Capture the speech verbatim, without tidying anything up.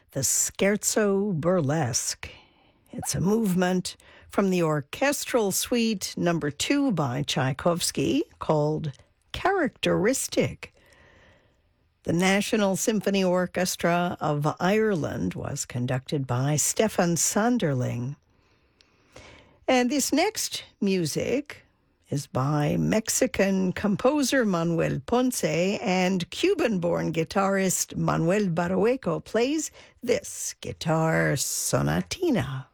the Scherzo Burlesque. It's a movement from the orchestral suite number two by Tchaikovsky called Characteristic. The National Symphony Orchestra of Ireland was conducted by Stefan Sanderling. And this next music is by Mexican composer Manuel Ponce, and Cuban-born guitarist Manuel Barrueco plays this guitar sonatina.